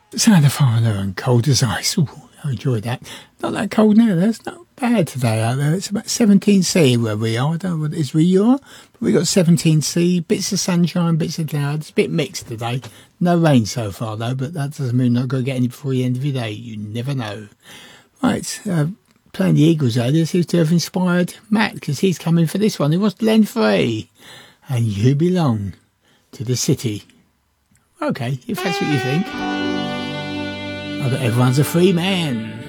Sound of Foreigner and Cold as Ice. Ooh, I enjoyed that. Not that cold now, though. It's not bad today out there. It's about 17C where we are. I don't know what it is where you are, but we got 17C, bits of sunshine, bits of clouds. It's a bit mixed today. No rain so far, though, but that doesn't mean you're not going to get any before the end of your day. You never know. Right, playing the Eagles earlier seems to have inspired Matt, because he's coming for this one. It was Glenn Frey. And you belong to the city. Okay, if that's what you think. Everyone's a free man.